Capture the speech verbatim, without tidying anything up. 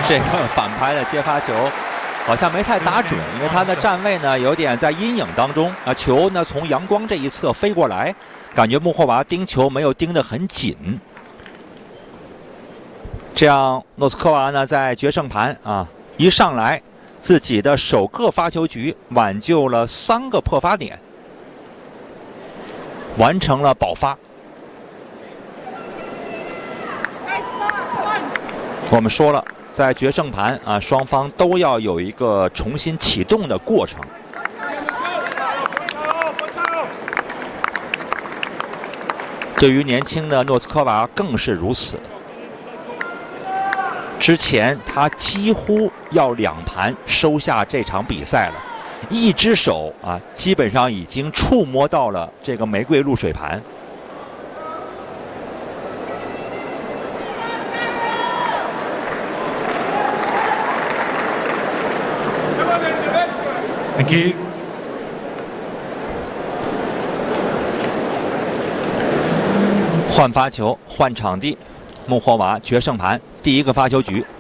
这个反拍的接发球好像没太打准，因为他的站位呢有点在阴影当中啊，球呢从阳光这一侧飞过来，感觉穆霍娃盯球没有盯得很紧。这样诺斯科娃呢在决胜盘啊一上来，自己的首个发球局挽救了三个破发点，完成了保发。我们说了，在决胜盘啊，双方都要有一个重新启动的过程。对于年轻的诺斯科娃更是如此。之前他几乎要两盘收下这场比赛了，一只手啊，基本上已经触摸到了这个玫瑰露水盘。 Thank you. 换发球，换场地，穆霍娃决胜盘第一个发球局